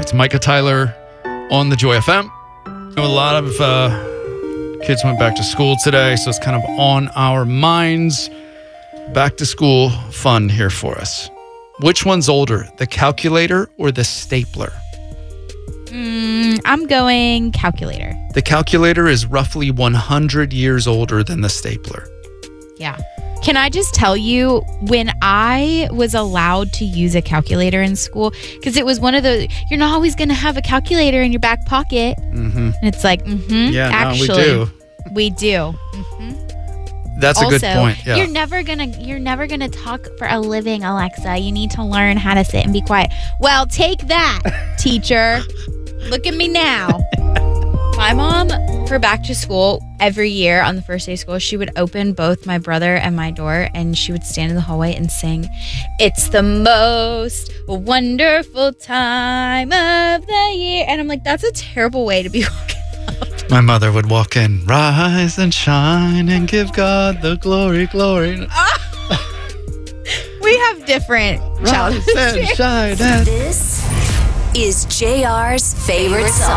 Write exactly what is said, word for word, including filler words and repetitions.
It's Micah Tyler on the Joy F M. A lot of uh, kids went back to school today, so it's kind of on our minds. Back to school fun here for us. Which one's older, the calculator or the stapler? Mm, I'm going calculator. The calculator is roughly one hundred years older than the stapler. Yeah. Can I just tell you, when I was allowed to use a calculator in school, because it was one of those, you're not always going to have a calculator in your back pocket. Mm-hmm. And it's like, mm-hmm, yeah, actually, no, we do. We do. Mm-hmm. That's also, a good point. Yeah. You're never gonna you're never gonna talk for a living, Alexa. You need to learn how to sit and be quiet. Well, take that, teacher. Look at me now. My mom, for back to school, every year on the first day of school, she would open both my brother and my door, and she would stand in the hallway and sing, "It's the most wonderful time of the year." And I'm like, that's a terrible way to be walking up. My mother would walk in, "Rise and shine and give God the glory, glory." We have different childhood. Rise and shine. And- This is J R's favorite song.